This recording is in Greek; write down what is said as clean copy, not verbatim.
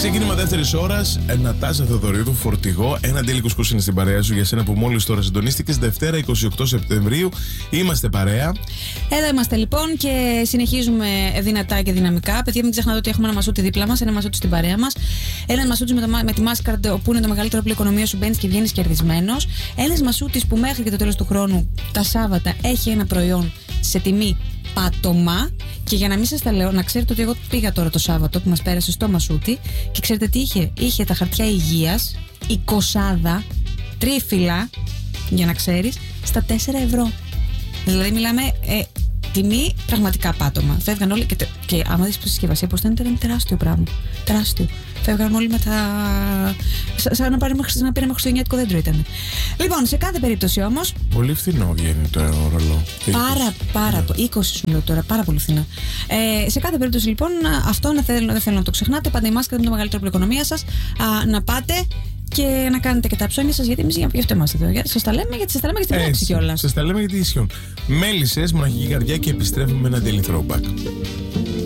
Ξεκίνημα δεύτερης ώρας, Νατάσα Θεοδωρίδου, Φορτηγό. Ένα τέλειο κουσκούς είναι στην παρέα σου για σένα που μόλις τώρα συντονίστηκες. Δευτέρα 28 Σεπτεμβρίου. Είμαστε παρέα. Εδώ είμαστε λοιπόν και συνεχίζουμε δυνατά και δυναμικά. Παιδιά, μην ξεχνάτε ότι έχουμε ένα μασούτι δίπλα μας, ένα μασούτι στην παρέα μας. Ένα μασούτι με τη Mastercard, όπου είναι το μεγαλύτερο πλοίο οικονομία σου, μπαίνεις και βγαίνεις κερδισμένος. Ένα μασούτι που μέχρι και το τέλος του χρόνου, τα Σάββατα, έχει ένα προϊόν σε τιμή πάτωμα. Και για να μην σας τα λέω, να ξέρετε ότι εγώ πήγα τώρα το Σάββατο που μας πέρασε στο μασούτι και ξέρετε τι είχε? Είχε τα χαρτιά υγείας, 20 τρίφυλλα, για να ξέρεις, στα 4 ευρώ. Δηλαδή μιλάμε τιμή πραγματικά πάτωμα. Φεύγαν όλοι και άμα δεις τη συσκευασία πώς ήταν τεράστιο πράγμα. Τεράστιο. Φεύγαν όλοι με τα. Σαν να πήραμε χριστουγεννιάτικο δέντρο ήταν. Λοιπόν, σε κάθε περίπτωση όμως. Πολύ φθηνό βγαίνει το ρολό. Πάρα. 20 σου λέω τώρα, πάρα πολύ φθηνά. Σε κάθε περίπτωση λοιπόν, αυτό δεν θέλω να το ξεχνάτε. Πάντα η Mastercard είναι το μεγαλύτερο πλοίο οικονομία σας. Να πάτε και να κάνετε και τα ψώνια σας, γιατί εμείς γι' αυτό είμαστε εδώ. Σας τα λέμε, γιατί σας τα λέμε και στην πράξη κιόλας. Σας τα λέμε γιατί ισχύουν. Μέλισσες, μοναχική καρδιά και επιστρέφουμε με ένα daily throwback.